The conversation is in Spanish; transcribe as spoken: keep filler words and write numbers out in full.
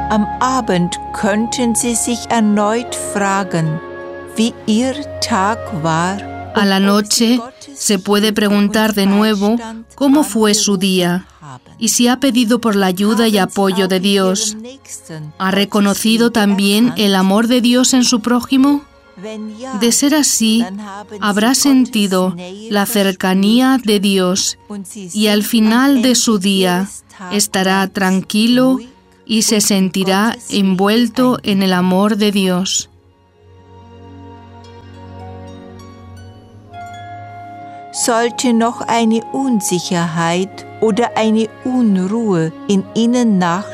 Am Abend könnten Sie sich erneut fragen, wie Ihr Tag war. A la noche se puede preguntar de nuevo cómo fue su día y si ha pedido por la ayuda y apoyo de Dios. ¿Ha reconocido también el amor de Dios en su prójimo? De ser así, habrá sentido la cercanía de Dios y al final de su día estará tranquilo y se sentirá envuelto en el amor de Dios. Sollte noch eine Unsicherheit oder eine Unruhe in Ihnen nach